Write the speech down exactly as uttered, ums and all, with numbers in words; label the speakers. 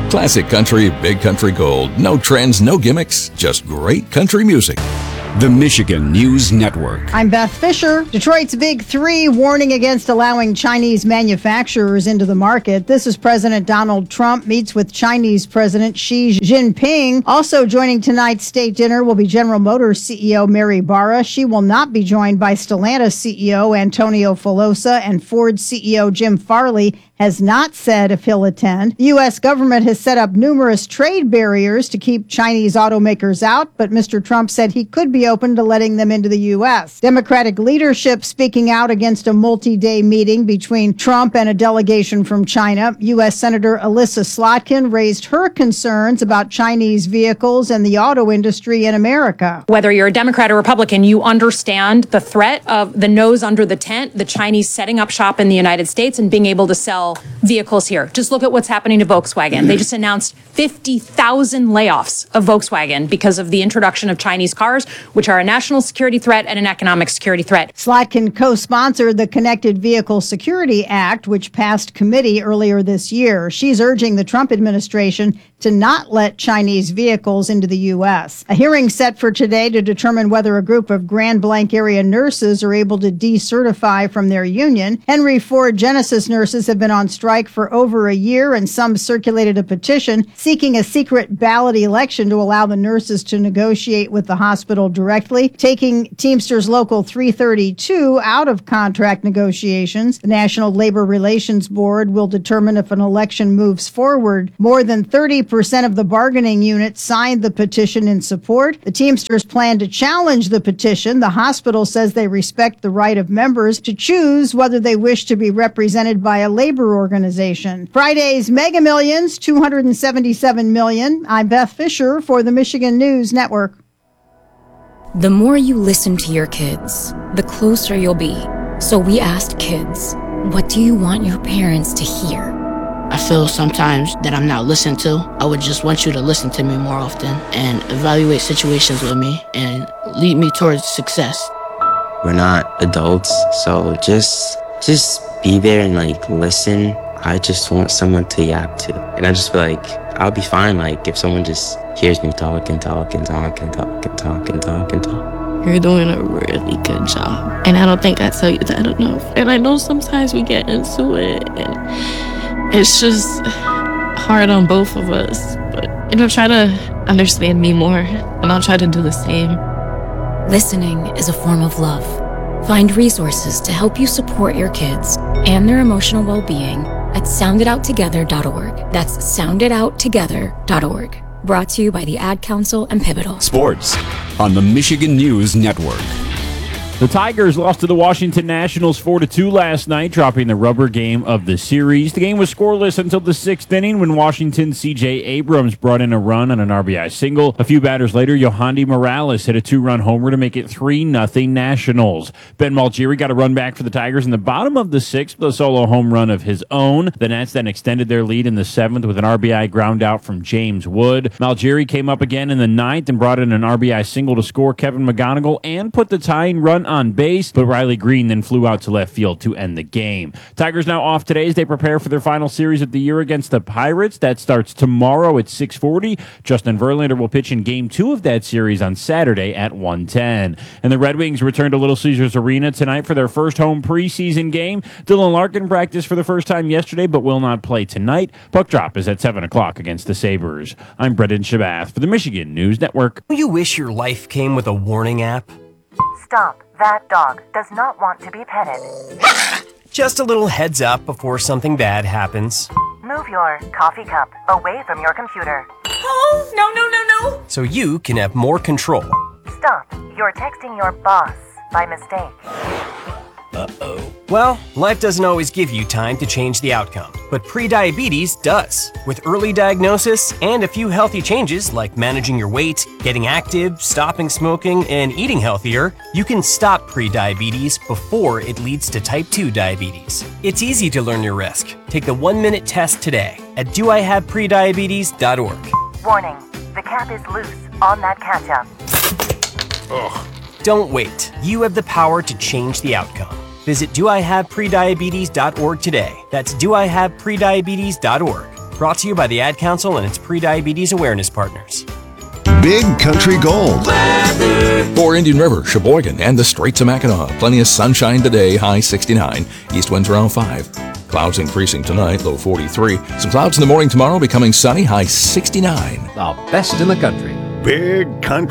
Speaker 1: Classic country, big country gold. No trends, no gimmicks, just great country music.
Speaker 2: The Michigan News Network.
Speaker 3: I'm Beth Fisher. Detroit's Big Three warning against allowing Chinese manufacturers into the market. This is President Donald Trump meets with Chinese President Xi Jinping. Also joining tonight's state dinner will be General Motors C E O Mary Barra. She will not be joined by Stellantis C E O Antonio Filosa, and Ford C E O Jim Farley has not said if he'll attend. The U S government has set up numerous trade barriers to keep Chinese automakers out, but Mister Trump said he could be open to letting them into the U S. Democratic leadership speaking out against a multi-day meeting between Trump and a delegation from China. U S Senator Alyssa Slotkin raised her concerns about Chinese vehicles and the auto industry in America.
Speaker 4: Whether you're a Democrat or Republican, you understand the threat of the nose under the tent, the Chinese setting up shop in the United States and being able to sell vehicles here. Just look at what's happening to Volkswagen. They just announced fifty thousand layoffs of Volkswagen because of the introduction of Chinese cars, which are a national security threat and an economic security threat.
Speaker 3: Slotkin co-sponsored the Connected Vehicle Security Act, which passed committee earlier this year. She's urging the Trump administration to not let Chinese vehicles into the U S. A hearing set for today to determine whether a group of Grand Blanc area nurses are able to decertify from their union. Henry Ford Genesis nurses have been on strike for over a year, and some circulated a petition seeking a secret ballot election to allow the nurses to negotiate with the hospital directly, taking Teamsters Local three thirty-two out of contract negotiations. The National Labor Relations Board will determine if an election moves forward. More than thirty percent of the bargaining unit signed the petition in support. The Teamsters plan to challenge the petition. The hospital says they respect the right of members to choose whether they wish to be represented by a labor organization. Friday's Mega Millions, two hundred seventy-seven million. I'm Beth Fisher for the Michigan News Network.
Speaker 5: The more you listen to your kids, the closer you'll be. So we asked kids, what do you want your parents to hear?
Speaker 6: I feel sometimes that I'm not listened to. I would just want you to listen to me more often and evaluate situations with me and lead me towards success.
Speaker 7: We're not adults, so just just be there and like listen. I just want someone to yap to. And I just feel like I'll be fine like if someone just hears me talk and talk and talk and talk and talk and talk and talk.
Speaker 8: You're doing a really good job. And I don't think I tell you that enough. And I know sometimes we get into it and it's just hard on both of us, but you know, try to understand me more, and I'll try to do the same.
Speaker 5: Listening is a form of love. Find resources to help you support your kids and their emotional well-being at sound it out together dot org. That's sound it out together dot org. Brought to you by the Ad Council and Pivotal.
Speaker 2: Sports on the Michigan News Network.
Speaker 9: The Tigers lost to the Washington Nationals four to two last night, dropping the rubber game of the series. The game was scoreless until the sixth inning when Washington's C J Abrams brought in a run on an R B I single. A few batters later, Yohandy Morales hit a two-run homer to make it three nothing Nationals. Ben Malgeri got a run back for the Tigers in the bottom of the sixth with a solo home run of his own. The Nats then extended their lead in the seventh with an R B I ground out from James Wood. Malgeri came up again in the ninth and brought in an R B I single to score Kevin McGonigal and put the tying run on base, but Riley Green then flew out to left field to end the game. Tigers now off today as they prepare for their final series of the year against the Pirates. That starts tomorrow at six forty. Justin Verlander will pitch in game two of that series on Saturday at one ten. And the Red Wings return to Little Caesars Arena tonight for their first home preseason game. Dylan Larkin practiced for the first time yesterday, but will not play tonight. Puck drop is at seven o'clock against the Sabres. I'm Brendan Shabath for the Michigan News Network.
Speaker 10: Do you wish your life came with a warning app?
Speaker 11: Stop. That dog does not want to be petted.
Speaker 10: Just a little heads up before something bad happens.
Speaker 11: Move your coffee cup away from your computer.
Speaker 12: Oh, no, no, no, no.
Speaker 10: So you can have more control.
Speaker 11: Stop. You're texting your boss by mistake.
Speaker 10: Uh-oh. Well, life doesn't always give you time to change the outcome, but prediabetes does. With early diagnosis and a few healthy changes like managing your weight, getting active, stopping smoking, and eating healthier, you can stop prediabetes before it leads to type two diabetes. It's easy to learn your risk. Take the one-minute test today at do I have prediabetes dot org.
Speaker 11: Warning, the cap is loose on that ketchup.
Speaker 10: Ugh. Don't wait. You have the power to change the outcome. Visit do I have prediabetes dot org today. That's do I have prediabetes dot org. Brought to you by the Ad Council and its pre-diabetes awareness partners.
Speaker 13: Big Country Gold.
Speaker 1: For Indian River, Sheboygan, and the Straits of Mackinac, plenty of sunshine today, high sixty-nine. East winds around five. Clouds increasing tonight, low forty-three. Some clouds in the morning tomorrow, becoming sunny, high sixty-nine.
Speaker 14: The best in the country.
Speaker 13: Big Country